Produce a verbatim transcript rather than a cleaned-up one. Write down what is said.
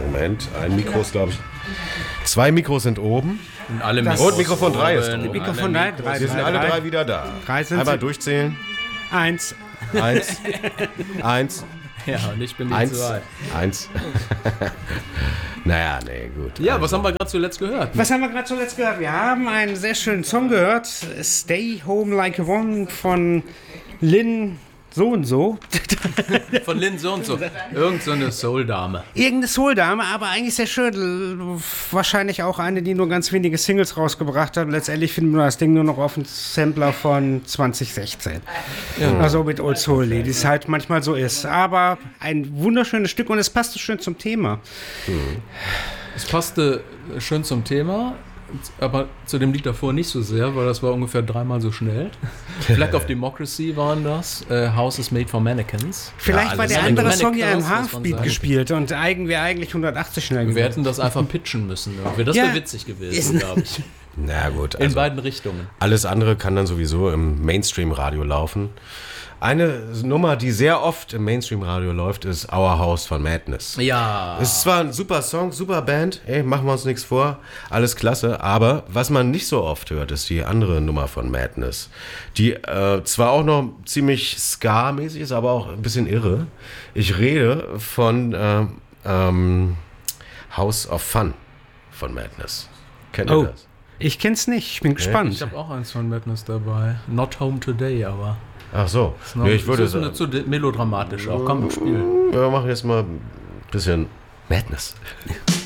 Moment, ein Mikro ist, glaube ich... Zwei Mikros sind oben. Und, alle das und Mikrofon drei ist oben. Mikrofon drei, drei, Wir sind alle drei wieder da. Drei sind Einmal sie. durchzählen. Eins. Eins. Eins. Ja, und ich bin die Eins. zwei. Eins. Naja, nee, gut. Ja, also. Was haben wir gerade zuletzt gehört? Was haben wir gerade zuletzt gehört? Wir haben einen sehr schönen Song gehört. Stay Home Like a One von Lynn so und so. Von Lynn so und so. Irgend so eine Soul-Dame. Irgendeine Soul-Dame, aber eigentlich sehr schön. Wahrscheinlich auch eine, die nur ganz wenige Singles rausgebracht hat. Letztendlich finden wir das Ding nur noch auf dem Sampler von zwanzig sechzehn. Ja. Also mit Old Soul, wie es halt manchmal so ist. Aber ein wunderschönes Stück und es passt so schön zum Thema. Es passte schön zum Thema, aber zu dem Lied davor nicht so sehr, weil das war ungefähr dreimal so schnell. Flag of Democracy waren das. Äh, House is Made for Mannequins. Vielleicht Ja, war der alles andere andere Song ja im Chaos, muss man Halfbeat sagen. gespielt und eigen wäre eigentlich hundertachtzig schnell gewesen. Wir hätten das einfach pitchen müssen. Irgendwie. Das Ja. wäre witzig gewesen, glaube ich. Na gut, In also beiden Richtungen. alles andere kann dann sowieso im Mainstream-Radio laufen. Eine Nummer, die sehr oft im Mainstream-Radio läuft, ist Our House von Madness. Ja. Es ist zwar ein super Song, super Band, ey, machen wir uns nichts vor, alles klasse, aber was man nicht so oft hört, ist die andere Nummer von Madness, die äh, zwar auch noch ziemlich Ska-mäßig ist, aber auch ein bisschen irre. Ich rede von äh, ähm, House of Fun von Madness. Kennt ihr Oh. das? Ich kenn's nicht, ich bin gespannt. Ich habe auch eins von Madness dabei. Not Home Today, aber. Ach so, Ist noch, nee, ich würde ist sagen, zu melodramatisch auch. Komm, spielen. wir machen jetzt mal ein bisschen Madness.